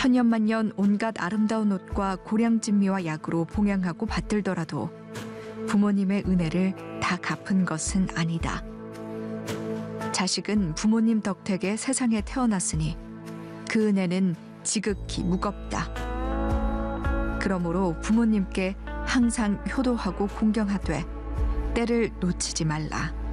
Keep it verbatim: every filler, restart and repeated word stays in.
천년만년 온갖 아름다운 옷과 고량진미와 약으로 봉양하고 받들더라도 부모님의 은혜를 다 갚은 것은 아니다. 자식은 부모님 덕택에 세상에 태어났으니 그 은혜는 지극히 무겁다. 그러므로 부모님께 항상 효도하고 공경하되 때를 놓치지 말라.